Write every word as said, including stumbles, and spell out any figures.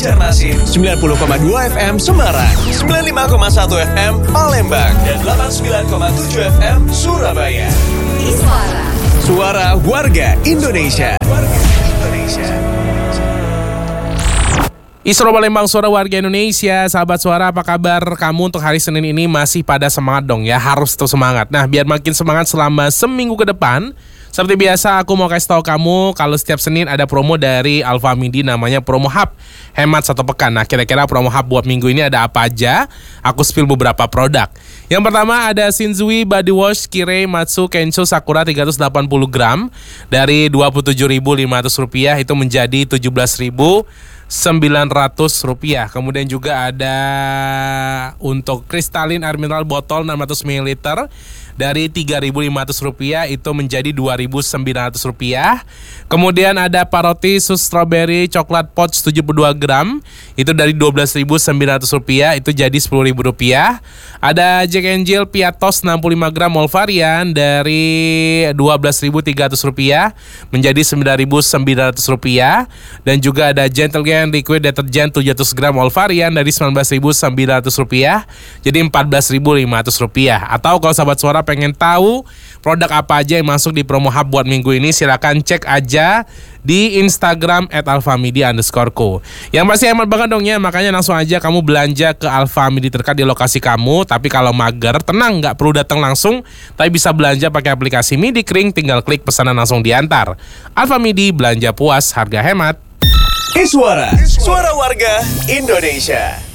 Banjarmasin sembilan puluh koma dua F M Semarang, sembilan puluh lima koma satu F M Palembang, dan delapan puluh sembilan koma tujuh F M Surabaya. Iswara. Suara warga Indonesia. Warga Indonesia. Isra Palembang, suara warga Indonesia. Sahabat suara, apa kabar kamu untuk hari Senin ini? Masih pada semangat dong ya, harus terus semangat. Nah, biar makin semangat selama seminggu ke depan, seperti biasa aku mau kasih tahu kamu kalau setiap Senin ada promo dari Alfamidi, namanya promo Hub hemat satu pekan. Nah, kira-kira promo Hub buat minggu ini ada apa aja? Aku spill beberapa produk. Yang pertama ada Shinzui Body Wash Kirei Matsu Kencho Sakura tiga ratus delapan puluh gram dari dua puluh tujuh ribu lima ratus rupiah itu menjadi tujuh belas ribu sembilan ratus rupiah. Kemudian juga ada untuk Kristalin Air Mineral botol enam ratus mililiter dari tiga ribu lima ratus rupiah itu menjadi dua ribu sembilan ratus rupiah. Kemudian ada Paroti Sus Strawberry Coklat Pouch tujuh puluh dua gram itu dari dua belas ribu sembilan ratus rupiah itu jadi sepuluh ribu rupiah. Ada Jack and Jill Piatos enam puluh lima gram all varian dari dua belas ribu tiga ratus rupiah menjadi sembilan ribu sembilan ratus rupiah. Dan juga ada Gentleman Liquid Detergent tujuh ratus gram all varian dari sembilan belas ribu sembilan ratus rupiah jadi empat belas ribu lima ratus rupiah. Atau kalau sahabat suara pengen tahu produk apa aja yang masuk di promo Hub buat minggu ini, silakan cek aja di Instagram at alfamidi underscore co. Yang pasti hemat banget dong ya, makanya langsung aja kamu belanja ke Alfamidi terdekat di lokasi kamu. Tapi kalau mager, tenang, nggak perlu datang langsung, tapi bisa belanja pakai aplikasi Midi Kering, tinggal klik pesanan langsung diantar. Alfamidi, belanja puas, harga hemat. Iswara, suara warga Indonesia.